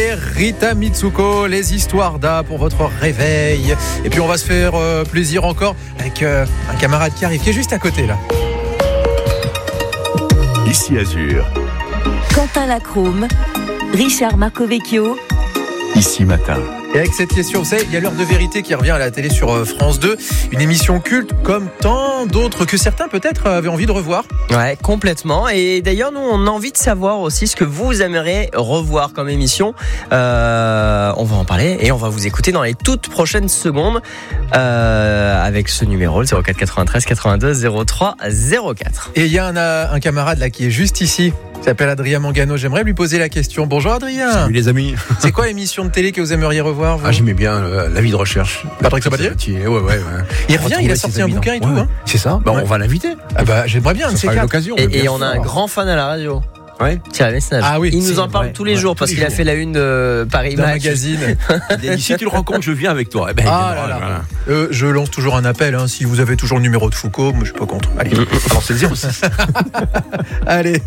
et Rita Mitsuko, les histoires d'A pour votre réveil. Et puis on va se faire plaisir encore avec un camarade qui arrive, qui est juste à côté là. Ici Azur. Quentin Lacrome, Richard Marcovecchio. Ici Matin. Et avec cette question, vous savez, il y a l'heure de vérité qui revient à la télé sur France 2, une émission culte comme tant d'autres que certains peut-être avaient envie de revoir. Ouais, complètement. Et d'ailleurs, nous, on a envie de savoir aussi ce que vous aimeriez revoir comme émission. On va en parler et on va vous écouter dans les toutes prochaines secondes avec ce numéro, le 04 93 82 03 04. Et il y a un camarade là qui est juste ici. Il s'appelle Adrien Mangano. J'aimerais lui poser la question. Bonjour Adrien. Salut les amis. C'est quoi l'émission de télé que vous aimeriez revoir vous? J'aimais bien La vie de recherche. Patrick Sabatier. Ouais. Il revient, il a sorti un bouquin et tout. Ouais. Hein. C'est ça. Ouais. On va l'inviter. J'aimerais bien. Ça sera l'occasion. Et on a un grand fan à la radio. Ouais. Thierry Messnage. Ah oui, il nous c'est en parle vrai. tous les jours parce qu'il a fait la une de Paris D'un Match. magazine. Il a dit, si tu le rencontres, je viens avec toi. Voilà. Je lance toujours un appel. Hein, si vous avez toujours le numéro de Foucault, moi je suis pas contre. Allez. Alors c'est le 06. Allez.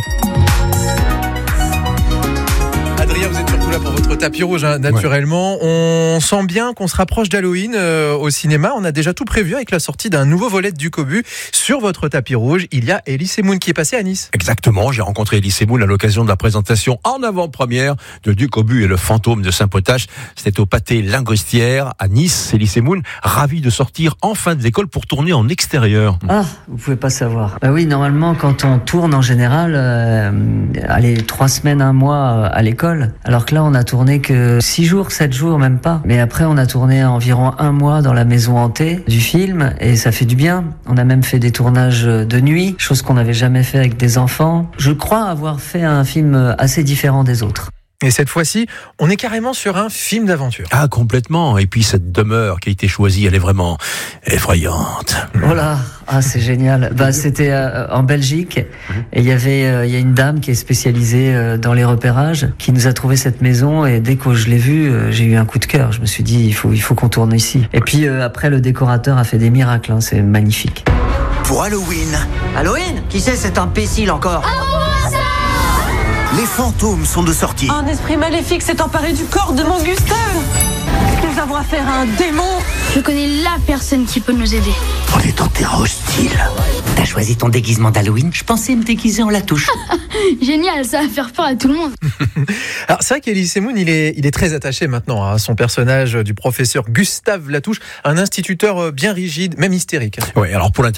Adrien, vous êtes surtout là pour votre tapis rouge, hein, naturellement. On sent bien qu'on se rapproche d'Halloween au cinéma. On a déjà tout prévu avec la sortie d'un nouveau volet de Ducobu. Sur votre tapis rouge, il y a Elie Moon qui est passé à Nice. Exactement, j'ai rencontré Elie Moon à l'occasion de la présentation en avant-première de Ducobu et le fantôme de Saint-Potache. C'était au Pâté Linguistière à Nice. Elie Moon, ravi de sortir enfin de l'école pour tourner en extérieur. Ah, vous pouvez pas savoir. Oui, normalement, quand on tourne en général, 3 semaines, 1 mois à l'école. Alors que là, on a tourné que 6 jours, 7 jours, même pas. Mais après, on a tourné environ 1 mois dans la maison hantée du film et ça fait du bien. On a même fait des tournages de nuit, chose qu'on n'avait jamais fait avec des enfants. Je crois avoir fait un film assez différent des autres. Et cette fois-ci, on est carrément sur un film d'aventure. Ah, complètement. Et puis cette demeure qui a été choisie, elle est vraiment effrayante. Oh là, c'est génial. C'était en Belgique et il y a une dame qui est spécialisée dans les repérages qui nous a trouvé cette maison et dès que je l'ai vue, j'ai eu un coup de cœur. Je me suis dit, il faut qu'on tourne ici. Et puis après, le décorateur a fait des miracles. Hein, c'est magnifique. Pour Halloween, Halloween ? Qui c'est cet imbécile encore ? les fantômes sont de sortie. Un esprit maléfique s'est emparé du corps de mon Gustave. Nous avons affaire à un démon. Je connais la personne qui peut nous aider. On est en terrain hostile. T'as choisi ton déguisement d'Halloween ? Je pensais me déguiser en Latouche. Génial, ça va faire peur à tout le monde. Alors c'est vrai qu'Elie Moon, il est très attaché maintenant à son personnage du professeur Gustave Latouche, un instituteur bien rigide, même hystérique. Ouais, alors pour